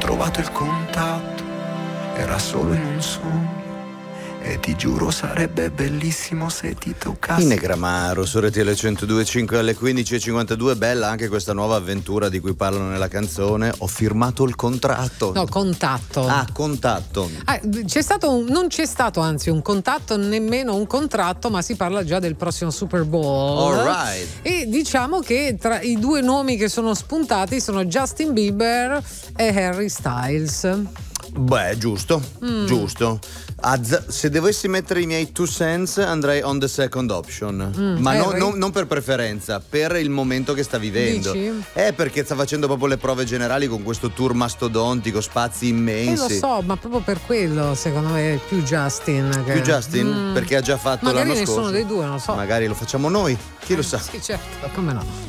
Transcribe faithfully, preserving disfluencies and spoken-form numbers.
trovato il contatto, era solo in un sogno. E ti giuro sarebbe bellissimo se ti toccassi. Inegramaro su R T L centodue e cinque alle quindici e cinquantadue. Bella anche questa nuova avventura di cui parlano nella canzone. Ho firmato il contratto. No, contatto. Ah, contatto. Ah, c'è stato un, non c'è stato anzi un contatto, nemmeno un contratto, ma si parla già del prossimo Super Bowl. All right. E diciamo che tra i due nomi che sono spuntati sono Justin Bieber e Harry Styles. Beh, giusto, Mm. giusto. Az- se dovessi mettere i miei two cents andrei on the second option. Mm, Ma no- Harry? non- non per preferenza, per il momento che sta vivendo. Dici? Eh, perché sta facendo proprio le prove generali con questo tour mastodontico, spazi E immensi. lo so, ma proprio per quello secondo me è più Justin che... Più Justin? Mm. Perché ha già fatto Magari l'anno nessuno scorso. dei due, non lo so. Magari lo facciamo noi, chi lo sa. Sì, certo, come no.